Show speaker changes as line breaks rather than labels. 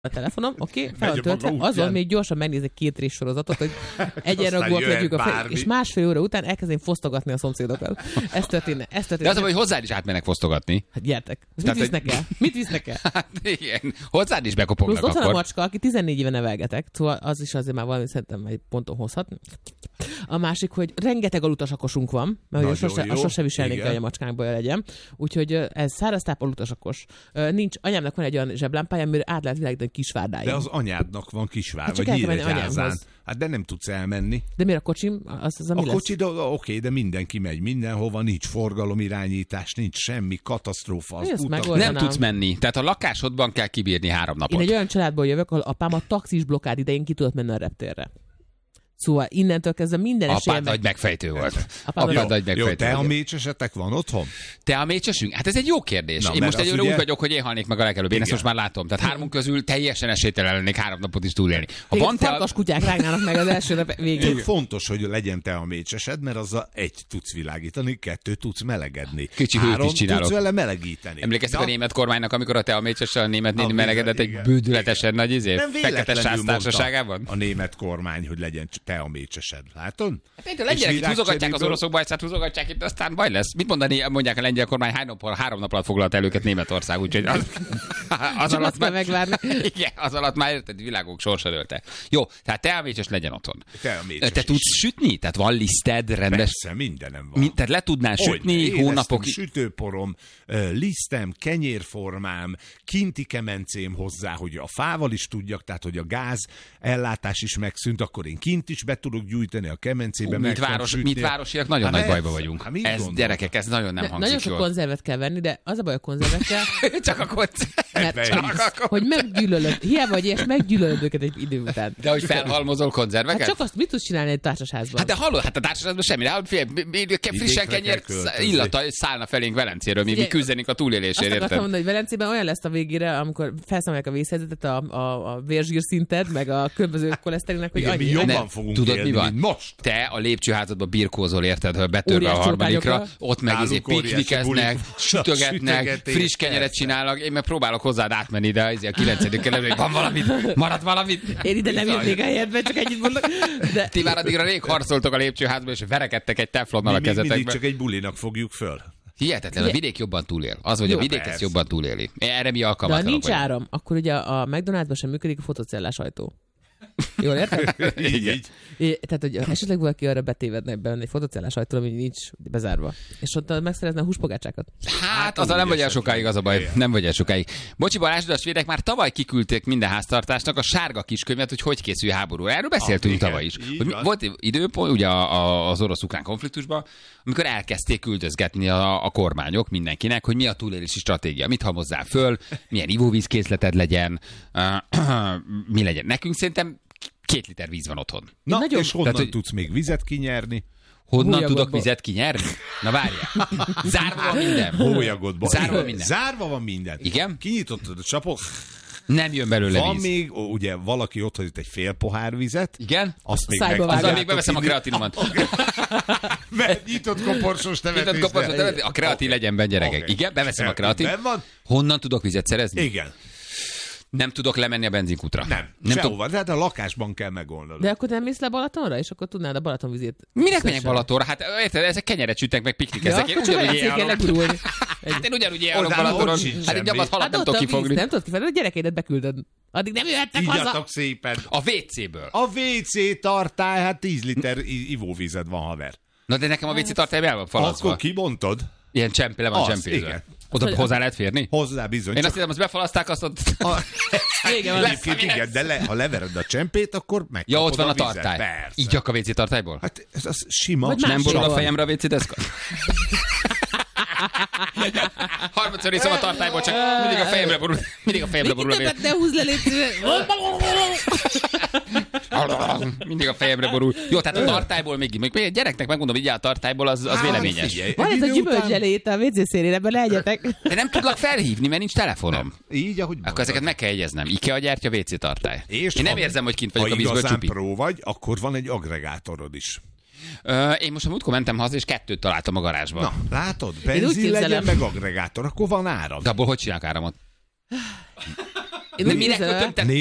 a telefonom, oké, fel van töltve, azon még gyorsan megnézek 2 rés sorozatot, hogy egyenragúak legyünk a fél, és másfél óra után elkezdém fosztogatni a szomszédokat. Ez történne.
De az, hogy hozzád is átmennek fosztogatni.
Hát gyertek. Mit visznek el? Mit visznek el?
Hát igen, hozzád is bekopognak
plusz
akkor.
Ott van a macska, aki 14 éve nevelgetek, szóval az is azért már valami szerintem egy ponton hozhat. A másik, hogy rengeteg alutasakosunk van, mert a sose viselnék el, hogy a macskánkból legyen. Úgyhogy ez száraztáp alutasakos. Nincs, anyámnak van egy olyan zseblámpája, amire át lehet világítani Kisvárdáig.
De az anyádnak van Kisvár,
hát
vagy Nyíregyházán. Hát de nem tudsz elmenni.
De miért a kocsim? Az a
kocsi, oké, de mindenki megy mindenhova, nincs forgalomirányítás, nincs semmi, katasztrófa.
Nem tudsz menni. Tehát a lakásodban kell kibírni 3 napot.
Én egy olyan családból jövök, ahol apám a taxis blokkád idején ki tudott menni a reptérre. Szóval innentől kezdve minden esélyem...
Apád nagy megfejtő volt.
Jó, te a mécsesetek van otthon?
Te a mécsesünk? Hát ez egy jó kérdés. Én most egyőre úgy vagyok, hogy én halnék meg a legelőbb. Én ezt most már látom. Tehát 3 közül teljesen esélytelen lennék 3 napot is túlélni.
Ha van farkas kutyák rágnának meg az első nap végén.
Fontos, hogy legyen te a mécsesed, mert azzal 1 tudsz világítani, 2 tudsz melegedni.
Kicsi hőt is csinálok.
Tudsz vele melegíteni.
Emlékeztek a német kormánynak, amikor a te a mécsessel a német néni melegedett egy bődületesen nagy fekete sász társaságában?
A német kormány, hogy legyen te a mécsesed. Látod?
Hát a lengyelek itt húzogatják az oroszok bajszát, húzogatják itt, aztán baj lesz. Mit mondják a lengyel kormány, 3 nap alatt foglalt el őket Németország, úgyhogy az alatt már megvárni. Igen, az alatt már érted, világok sorsa dőlte. Jó, tehát te a mécses legyen otthon. Te tudsz sütni? Tehát van liszted, rendes?
Persze, mindenem van.
Tehát le tudnál sütni hónapokig?
Sütőporom, lisztem, kenyérformám, kinti kemencém hozzá, hogy a fával is tudjak, tehát hogy a gáz ellátás is megszűnt, akkor én kint is be tudok gyújtani a kemencébe.
Mit városiak nagyon nagy bajba vagyunk. Gyerekek, ez nagyon nem hangzik
nagyon sok konzervet kell venni, de az a baj a konzervekkel...
csak a konzervet.
Hogy meggyűlölöd. Hiába vagy ilyes, meggyűlölöd őket egy idő után.
De hogy felhalmozol konzerveket?
Hát csak azt mit tudsz csinálni egy társasházban?
Hát de hallod, hát a társasházban semmi. De frissen kenyér illata szállna felénk Velencéről, mi küzdenénk a túlélésért, érted?
Azt akartam mondani, hogy Velencében olyan lesz a végére, amikor felszámolják a vészhelyzetet, a vérzsírszinted, meg a különböző koleszterinnek, hogy
annyi. Jobban fogunk élni, mint most.
Te a lépcsőházadba birkózol, érted, hogy betörve a harmadikra, ott meg piknikeznek, sütögetnek, friss kenyeret csinálnak, én meg próbálok hozzád átmenni, de a 9. kerületben van valamit, maradt valamit.
Én ide nem jötték a helyetbe, csak ennyit mondok.
De... Ti már addigra rég harcoltok a lépcsőházba, és verekedtek egy teflonnal a kezetekbe.
Mindig csak egy bulinak fogjuk föl.
Hihetetlen, a vidék jobban túlél. Az, hogy a vidék ezt jobban túléli. Erre mi alkalmatlanok
vagyunk. De ha nincs áram, akkor ugye a McDonald'sban sem működik a fotocellás ajtó. Jól érted?
így.
Tehát, hogy esetleg valaki arra betévedne benne egy fotocellás ajtól, ami nincs bezárva. És ott megszerezne a húspogácsákat.
Hát, azzal nem vagy el sokáig, az a baj. Nem vagy el sokáig. Bocsi Balázs, de a svédek már tavaly kiküldték minden háztartásnak a sárga kiskönyvet, hogy készül háború. Erről beszéltünk tavaly is. Hogy volt időpont, ugye az orosz-ukrán konfliktusban, amikor elkezdték küldözgetni a kormányok mindenkinek, hogy mi a túlélési stratégia, mit halmozzál föl, milyen ivóvízkészleted legyen, mi legyen. Nekünk szerintem 2 liter víz van otthon.
Na, és honnan tudsz még vizet kinyerni?
Honnan tudok vizet kinyerni? Na várjál. Zárva van minden.
Hólyagodban.
Zárva
van minden.
Igen?
Kinyitottad a csapot.
Nem jön belőle
van
víz.
Még, ugye valaki ott hagyott egy fél pohár vizet.
Igen?
Azt még
azzal még beveszem a kreatinomat.
Nyitott koporsos tevetés.
A kreatin legyen benne, gyerekek. Okay. Igen, beveszem a kreatin. Honnan tudok vizet szerezni?
Igen.
Nem tudok lemenni a benzinkútra.
Nem sehova, tehát a lakásban kell megoldani.
De akkor nem mész le Balatonra, és akkor tudnád a Balatonvizét.
Minek menjek Balatonra? Hát érted, ezek kenyeret sütnek, meg piknikeznek.
Én
ugyanúgy járok Balatonon. Hát egy gyamat halat nem tudok kifogni.
Nem tudod kifogni, a gyerekeidet beküldöd. Addig nem jöhetnek haza.
Igyatok szépen.
A WC-ből.
A WC tartály, hát 10 liter ivóvized van, haver.
Na de nekem a WC tartály el van falazva.
Akkor kibontod?
Ilyen le van csempézve. Oda hozzá lehet férni?
Hozzá bizony.
Én azt hiszem, azt befalaszták, azt ott...
Igen, de ha levered a csempét, akkor megkapod
ja, ott van a
vizet.
tartály.
Persze.
Igyak a WC tartályból?
Hát ez sima.
Nem borul a fejemre a WC deszka? Harmadszor iszom a tartályból, csak mindig a fejemre borul. Mindig a fejemre borul a WC.
Ne húzz le,
mindig a fejemre borul. Jó, tehát a tartályból még egy gyereknek megmondom, hogy a tartályból az véleményes.
Van ez a gyümölcselét a WC szélén, ebben legyetek.
De nem tudlak felhívni, mert nincs telefonom.
Így, ahogy
akkor ezeket meg kell jegyeznem. IKEA gyártja WC tartály.
És
én nem érzem, hogy kint vagyok a vízből csupi.
Ha igazán pró vagy, akkor van egy agregátorod is.
Én most a múltkor mentem haza, és 2 találtam a garázsban.
Na, látod? Benzin legyen meg agregátor, akkor van áram.
De abból hogy csinálok áramot? Mire kötöm?